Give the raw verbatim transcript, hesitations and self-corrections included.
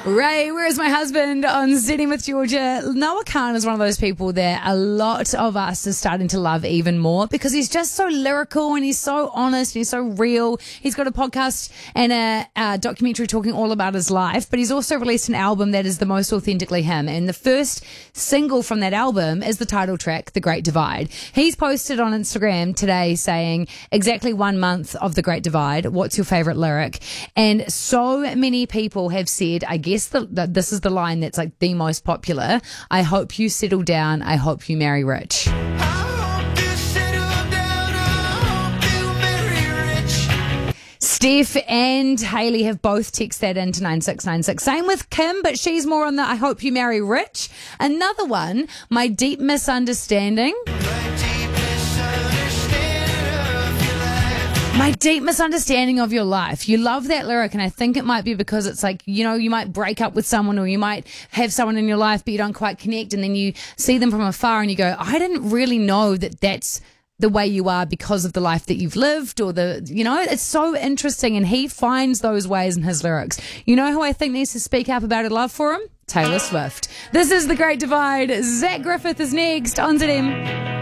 Ray, where's my husband on Sitting with Georgia? Noah Khan is one of those people that a lot of us are starting to love even more because he's just so lyrical and he's so honest and he's so real. He's got a podcast and a, a documentary talking all about his life, but he's also released an album that is the most authentically him. And the first single from that album is the title track, The Great Divide. He's posted on Instagram today saying exactly one month of The Great Divide. What's your favorite lyric? And so many people have said, I guess the, the, this is the line that's like the most popular. I hope you settle down. I hope you marry rich. Steph and Hayley have both texted that into nine six nine six. Same with Kim, but she's more on the I hope you marry rich. Another one, my deep misunderstanding. My deep misunderstanding of your life. You love that lyric, and I think it might be because it's like, you know, you might break up with someone or you might have someone in your life, but you don't quite connect, and then you see them from afar and you go, I didn't really know that that's the way you are because of the life that you've lived, or the, you know, it's so interesting, and he finds those ways in his lyrics. You know who I think needs to speak up about her love for him? Taylor Swift. This is The Great Divide. Zach Griffith is next on Z M.